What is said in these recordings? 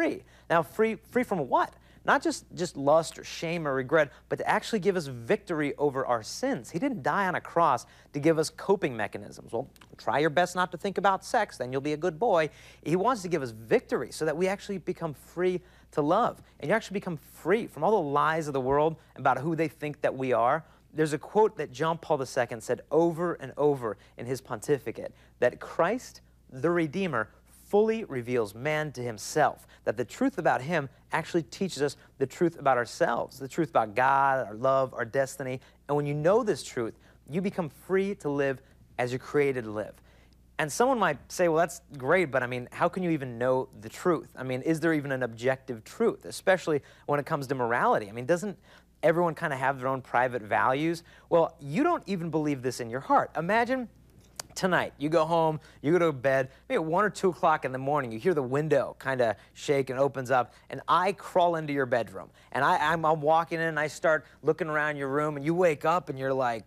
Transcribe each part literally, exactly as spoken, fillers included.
free. Now, free, free from what? Not just, just lust or shame or regret, but to actually give us victory over our sins. He didn't die on a cross to give us coping mechanisms. Well, try your best not to think about sex, then you'll be a good boy. He wants to give us victory so that we actually become free to love. And you actually become free from all the lies of the world about who they think that we are. There's a quote that John Paul the Second said over and over in his pontificate, that Christ, the Redeemer, fully reveals man to himself, that the truth about him actually teaches us the truth about ourselves, the truth about God, our love, our destiny. And when you know this truth, you become free to live as you're created to live. And someone might say, well, that's great, but I mean, how can you even know the truth? I mean, is there even an objective truth, especially when it comes to morality? I mean, doesn't everyone kind of have their own private values? Well, you don't even believe this in your heart. Imagine tonight, you go home, you go to bed, maybe at one or two o'clock in the morning, you hear the window kind of shake and opens up, and I crawl into your bedroom. And I, I'm, I'm walking in, and I start looking around your room, and you wake up, and you're like,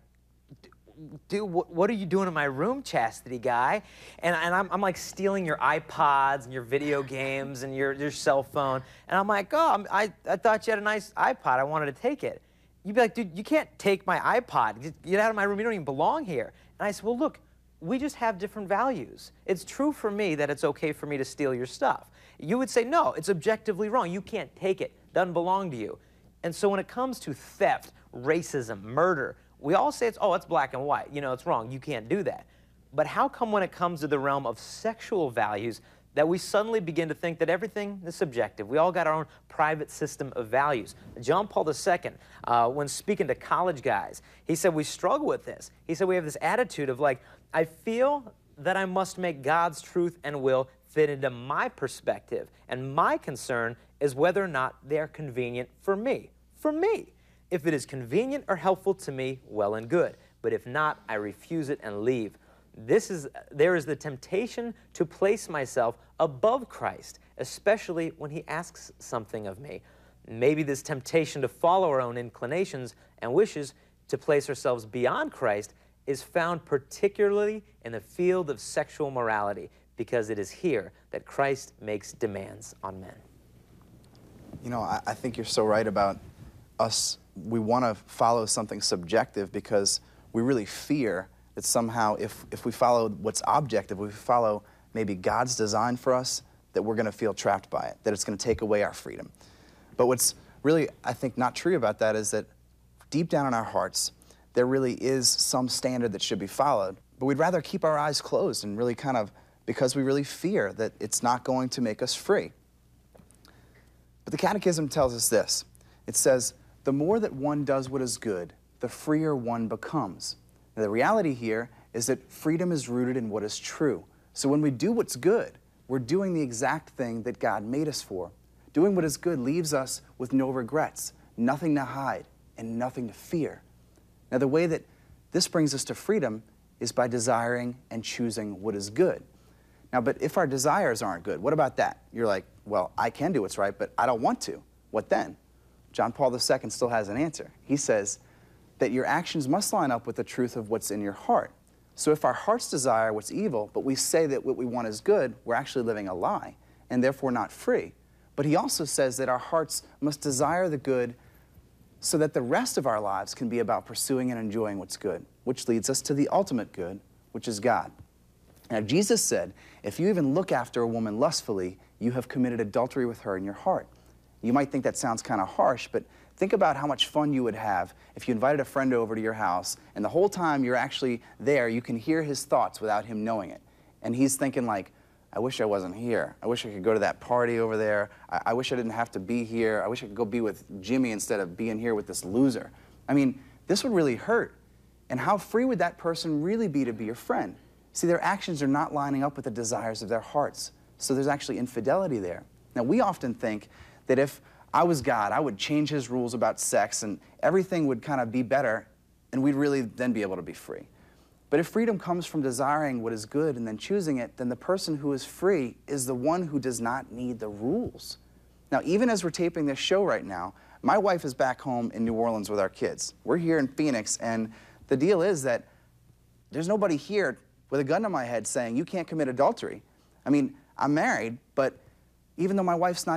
dude, what, what are you doing in my room, chastity guy? And, and I'm, I'm like stealing your iPods and your video games and your, your cell phone. And I'm like, oh, I'm, I, I thought you had a nice iPod. I wanted to take it. You'd be like, dude, you can't take my iPod. Get, get out of my room. You don't even belong here. And I said, well, look, we just have different values. It's true for me that it's okay for me to steal your stuff. You would say, no, it's objectively wrong. You can't take it. Doesn't belong to you. And so when it comes to theft, racism, murder, we all say it's, oh, it's black and white. You know, it's wrong. You can't do that. But how come when it comes to the realm of sexual values that we suddenly begin to think that everything is subjective? We all got our own private system of values. John Paul the Second, uh, when speaking to college guys, he said we struggle with this. He said we have this attitude of like, I feel that I must make God's truth and will fit into my perspective, and my concern is whether or not they are convenient for me. For me. If it is convenient or helpful to me, well and good. But if not, I refuse it and leave. This is, there is the temptation to place myself above Christ, especially when he asks something of me. Maybe this temptation to follow our own inclinations and wishes to place ourselves beyond Christ is found particularly in the field of sexual morality, because it is here that Christ makes demands on men. You know, I, I think you're so right about us. We want to follow something subjective because we really fear that somehow if, if we follow what's objective, if we follow maybe God's design for us, that we're going to feel trapped by it, that it's going to take away our freedom. But what's really, I think, not true about that is that deep down in our hearts, there really is some standard that should be followed, but we'd rather keep our eyes closed and really kind of, because we really fear that it's not going to make us free. But the Catechism tells us this. It says, the more that one does what is good, the freer one becomes. Now, the reality here is that freedom is rooted in what is true. So when we do what's good, we're doing the exact thing that God made us for. Doing what is good leaves us with no regrets, nothing to hide, and nothing to fear. Now, the way that this brings us to freedom is by desiring and choosing what is good. Now, but if our desires aren't good, what about that? You're like, well, I can do what's right, but I don't want to. What then? John Paul the Second still has an answer. He says that your actions must line up with the truth of what's in your heart. So if our hearts desire what's evil, but we say that what we want is good, we're actually living a lie, and therefore not free. But he also says that our hearts must desire the good so that the rest of our lives can be about pursuing and enjoying what's good, which leads us to the ultimate good, which is God. Now, Jesus said, if you even look after a woman lustfully, you have committed adultery with her in your heart. You might think that sounds kind of harsh, but think about how much fun you would have if you invited a friend over to your house, and the whole time you're actually there, you can hear his thoughts without him knowing it. And he's thinking like, I wish I wasn't here. I wish I could go to that party over there. I, I wish I didn't have to be here. I wish I could go be with Jimmy instead of being here with this loser. I mean, this would really hurt. And how free would that person really be to be your friend? See, their actions are not lining up with the desires of their hearts. So there's actually infidelity there. Now, we often think that if I was God, I would change his rules about sex and everything would kind of be better, and we'd really then be able to be free. But if freedom comes from desiring what is good and then choosing it, then the person who is free is the one who does not need the rules. Now, even as we're taping this show right now, my wife is back home in New Orleans with our kids. We're here in Phoenix, and the deal is that there's nobody here with a gun to my head saying, you can't commit adultery. I mean, I'm married, but even though my wife's not